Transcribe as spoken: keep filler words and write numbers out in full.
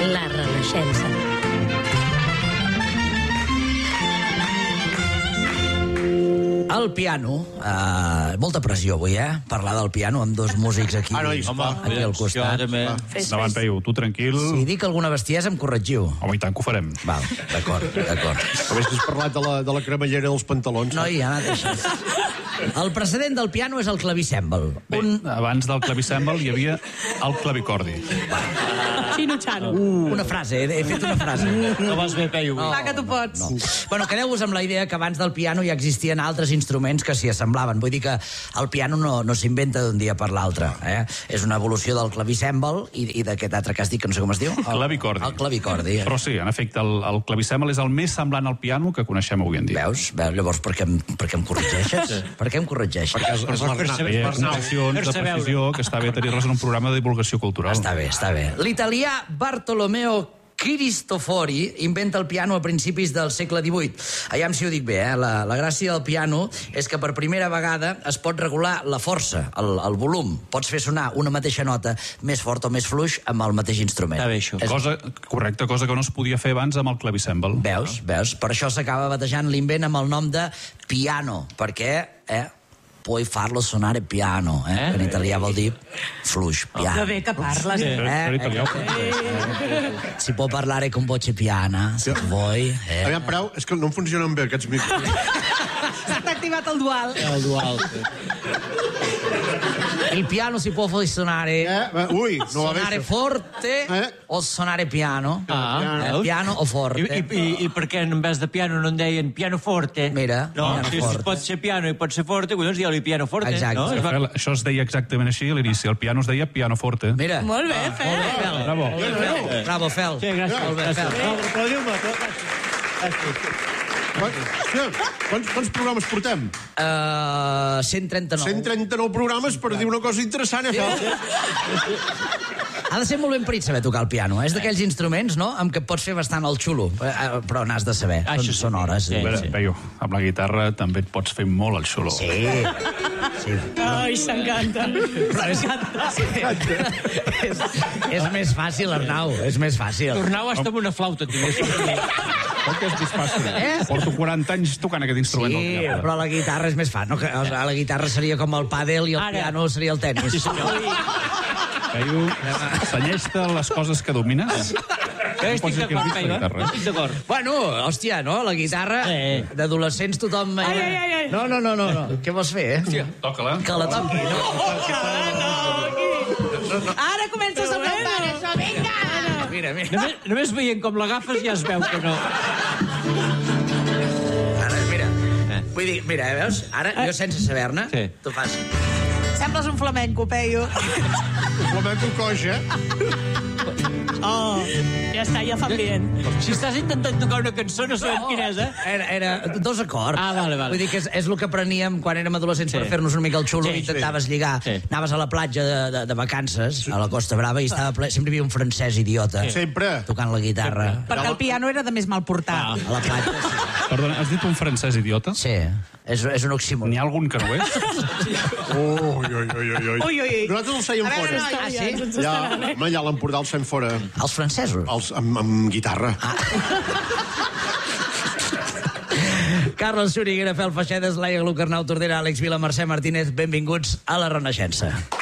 La Renaixença. El piano, eh, molta pressió avui, eh? Parlar del piano amb dos músics aquí, ah, no, home, aquí al costat. Davant, Peyu, tu tranquil. Si dic alguna bestiesa, em corregiu. Home, i tant que ho farem. Val, d'acord, d'acord. A més, has parlat de la, de la cremallera dels pantalons. No, hi ha anat així. El precedent del piano és el clavicèmbal. Bé, Un... abans del clavicèmbal hi havia el clavicordi. Xino Xano. Uh, una frase, he, he fet una frase. No vas bé, Peyu. No, Va, que tu pots. No. Bueno, quedeu-vos amb la idea que abans del piano ja existien altres instruments que s'hi assemblaven. Vull dir que el piano no, no s'inventa d'un dia per l'altre. Eh? És una evolució del clavicèmbal i, i d'aquest altre que has dit, que no sé com es diu. El clavicordi. El clavicordi. Eh? Però sí, en efecte, el, el clavicèmbal és el més semblant al piano que coneixem avui en dia. Veus? Veus? Llavors, per què em, per què em corregeixes? Sí. Per què em corregeixes? Perquè és, és l'Arnau. Hi ha condicions de precisió que està bé tenir-les en un programa de divulgació cultural. Està bé, està bé. L'italià Bartolomeo Cristofori inventa el piano a principis del segle divuit. Aviam si ho dic bé, eh? La, la gràcia del piano és que per primera vegada es pot regular la força, el, el volum. Pots fer sonar una mateixa nota més fort o més fluix amb el mateix instrument. Està bé, això. És... Cosa, correcte, cosa que no es podia fer abans amb el clavicèmbal. Veus, veus? Per això s'acaba batejant l'invent amb el nom de piano, perquè... Eh? Puoi farlo suonare piano, eh? eh? En italià vol dir fluix, piano. Que bé que parles. Eh? Per italià. Eh? Si può parlare con voce piana, se vuoi. Eh? Aviam, prou, és que no em funcionen bé aquests micros. S'ha activat el dual. El dual. Il piano si può suonare, Eh? Ui, no va bé. suonare això. forte Eh? o suonare piano. Ah, Eh? Piano o I, forte. i, i, I per què en vez de piano no en deien piano forte? Mira, no, piano si forte. pot ser piano i pot ser forte, doncs digue-li piano forte. Exacte. No? Es va... Fel, això es deia exactament així a l'inici. El piano es deia pianoforte. Mira. Molt bé, Fer. Molt bé, Fel. Bravo. Fel. Bravo, Fel. Sí, gràcies. Molt bé, Fel. Aplaudiu-me. Quants, quants, quants programes portem? Uh, cent trenta-nou. cent trenta-nou programes per dir una cosa interessant, eh, Fel? Ha de ser molt ben parit saber tocar el piano. Eh? És d'aquells instruments, no?, amb què pots fer bastant el xulo. Eh, Però n'has de saber. Ah, Són, això sí. són hores. Sí, A veure, sí. Peyu, amb la guitarra també et pots fer molt el xulo. Sí. Sí. Ai, s'encanta. Però és, sí. és, és més fàcil, Arnau, és més fàcil. Tornau hasta amb una flauta, tingués. Com que és més fàcil? Eh? Porto quaranta anys tocant aquest instrument. Sí, però la guitarra és més fàcil. No? Que, o sigui, la guitarra seria com el pàdel i el Ara. piano seria el tennis. Sí, senyor. Peyu, senyeix-te les coses que domines. Jo estic d'acord, Peyu, eh? Estic d'acord. Bueno, hòstia, no? La guitarra, Eh. d'adolescents tothom... eh? Ai, ai, ai, ai. No, no, no, no, no. Què vols fer, eh? Toca-la. Que la toqui, no? Ara comença a semblar pare, això, vinga! Mira, mira. Només, només veient com l'agafes ja es veu que no. Ara, mira. Vull dir, mira, eh, veus? Ara, jo sense saber-ne, Sí. tu fas... Sembles un flamenco, Peyu. Flamenco coix, eh? Oh, ja està, ja fa ambient. Si estàs intentant tocar una cançó, no sabem quina és, eh? Era, era dos acords. Ah, vale, vale. Vull dir que és, és el que apreníem quan érem adolescents, Sí. per fer-nos una mica el xulo, Sí, i intentaves lligar. Sí. Anaves a la platja de, de, de vacances, a la Costa Brava, i estava ple... sempre hi havia un francès idiota Sempre. tocant la guitarra. Perquè el piano era de més mal portar. A la platja, sí. Perdona, has dit un francès idiota? Sí, és, és un oxímon. N'hi ha algun que no és? Ui, ui, ui, ui, ui. Ui, ui, ui. Nosaltres els feiem A veure, fora. nois, Ah, sí? ens Ja, estaran, eh? home, ja a l'Empordà els fem fora. Els francesos. Els, amb, amb guitarra. Carles Xuriguera, Fel Feixedes, Laia Glucarnau Tordera, Àlex Vila, Mercè Martínez, benvinguts a la Renaixença.